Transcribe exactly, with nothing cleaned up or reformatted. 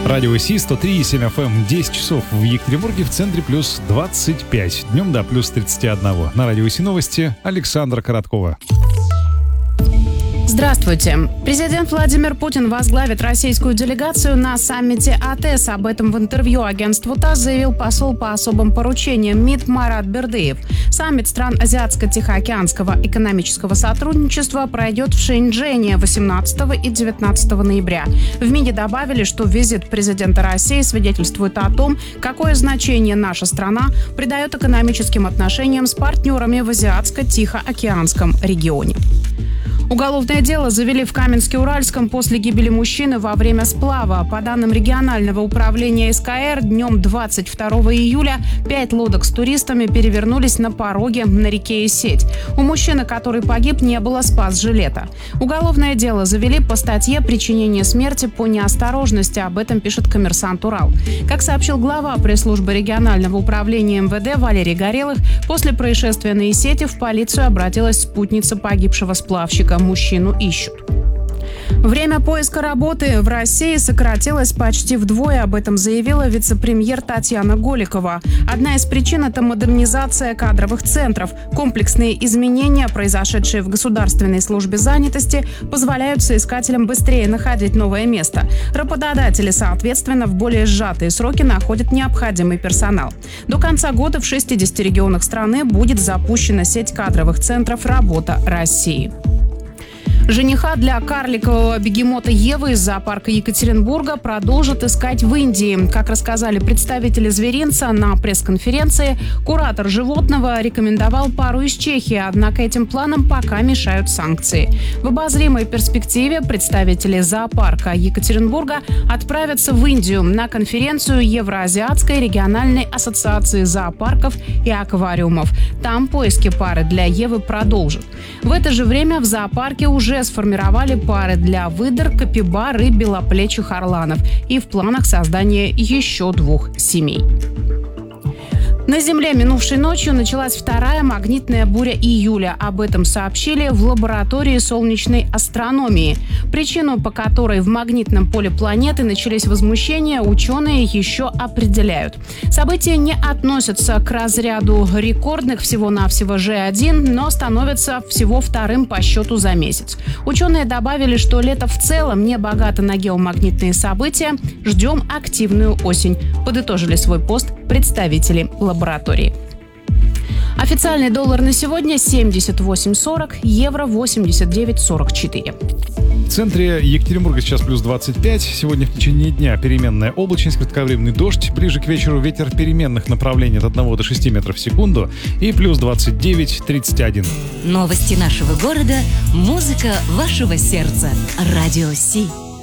Радио Си, сто три и семь эф эм, десять часов в Екатеринбурге, в центре плюс двадцать пять, днем до плюс тридцать один. На Радио Си новости Александра Короткова. Здравствуйте. Президент Владимир Путин возглавит российскую делегацию на саммите АТЭС. Об этом в интервью агентству ТАСС заявил посол по особым поручениям МИД Марат Бердыев. Саммит стран Азиатско-Тихоокеанского экономического сотрудничества пройдет в Шэньчжэне восемнадцатого и девятнадцатого ноября. В МИДе добавили, что визит президента России свидетельствует о том, какое значение наша страна придает экономическим отношениям с партнерами в Азиатско-Тихоокеанском регионе. Уголовное дело завели в Каменске-Уральском после гибели мужчины во время сплава. По данным регионального управления эс ка эр, днем двадцать второго июля пять лодок с туристами перевернулись на пороге на реке Исеть. У мужчины, который погиб, не было спас-жилета. Уголовное дело завели по статье «Причинение смерти по неосторожности». Об этом пишет «Коммерсант Урал». Как сообщил глава пресс-службы регионального управления эм вэ дэ Валерий Горелых, после происшествия на Исете в полицию обратилась спутница погибшего сплавщика. Мужчину ищут. Время поиска работы в России сократилось почти вдвое. Об этом заявила вице-премьер Татьяна Голикова. Одна из причин – это модернизация кадровых центров. Комплексные изменения, произошедшие в Государственной службе занятости, позволяют соискателям быстрее находить новое место. Работодатели, соответственно, в более сжатые сроки находят необходимый персонал. До конца года в шестидесяти регионах страны будет запущена сеть кадровых центров «Работа России». Жениха для карликового бегемота Евы из зоопарка Екатеринбурга продолжат искать в Индии. Как рассказали представители зверинца на пресс-конференции, куратор животного рекомендовал пару из Чехии, однако этим планам пока мешают санкции. В обозримой перспективе представители зоопарка Екатеринбурга отправятся в Индию на конференцию Евроазиатской региональной ассоциации зоопарков и аквариумов. Там поиски пары для Евы продолжат. В это же время в зоопарке уже сформировали пары для выдр, капибар и белоплечих орланов. И в планах создания еще двух семей. На Земле минувшей ночью началась вторая магнитная буря июля. Об этом сообщили в лаборатории солнечной астрономии. Причину, по которой в магнитном поле планеты начались возмущения, ученые еще определяют. События не относятся к разряду рекордных, всего-навсего же один, но становятся всего вторым по счету за месяц. Ученые добавили, что лето в целом не богато на геомагнитные события. Ждем активную осень. Подытожили свой пост представители лаборатории. Официальный доллар на сегодня семьдесят восемь сорок, евро восемьдесят девять сорок четыре. В центре Екатеринбурга сейчас плюс двадцать пять. Сегодня в течение дня переменная облачность, кратковременный дождь. Ближе к вечеру ветер переменных направлений от одного до шести метров в секунду. И плюс двадцать девять тридцать один. Новости нашего города, музыка вашего сердца. Радио Си.